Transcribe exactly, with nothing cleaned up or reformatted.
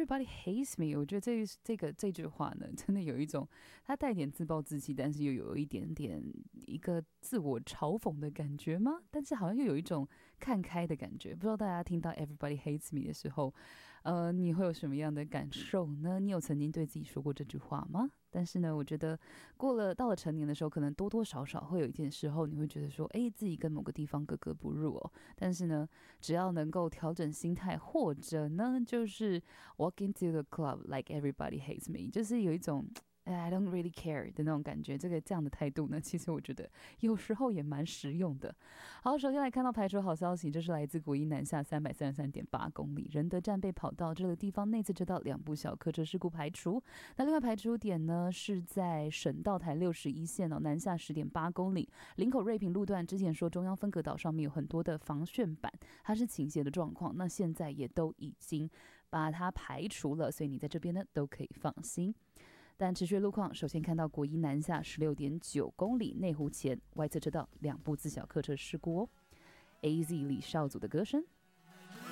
Everybody hates me， 我觉得这这个这句话呢，真的有一种它带点自暴自弃，但是又有一点点一个自我嘲讽的感觉吗？但是好像又有一种看开的感觉。不知道大家听到 Everybody hates me 的时候，呃，你会有什么样的感受呢？你有曾经对自己说过这句话吗？但是呢，我觉得过了到了成年的时候，可能多多少少会有一件时候，你会觉得说，哎，自己跟某个地方格格不入哦。但是呢，只要能够调整心态，或者呢，就是 walk into the club like everybody hates me， 就是有一种I don't really care 的那种感觉，这个这样的态度呢，其实我觉得有时候也蛮实用的。好，首先来看到排除好消息，这是来自国一南下三百三十三点八公里，仁德站被跑道这个地方内侧车道两部小客车事故排除。那另外排除点呢是在省道台六十一线哦，南下十点八公里，林口瑞平路段之前说中央分隔岛上面有很多的防楦板，它是倾斜的状况，那现在也都已经把它排除了，所以你在这边呢都可以放心。但持续路况，首先看到国一南下十六点九公里，内湖前外侧车道两部自小客车事故哦。A Z 李少祖的歌声。